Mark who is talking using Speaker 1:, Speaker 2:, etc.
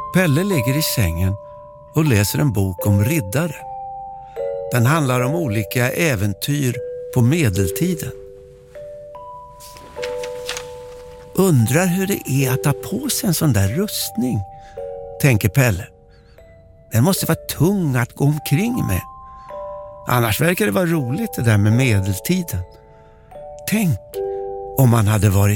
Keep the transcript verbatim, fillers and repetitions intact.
Speaker 1: Pelle ligger i sängen och läser en bok om riddare. Den handlar om olika äventyr på medeltiden. Undrar hur det är att ta på sig en sån där rustning, tänker Pelle. Den måste vara tung att gå omkring med. Annars verkar det vara roligt det där med medeltiden. Tänk om man hade varit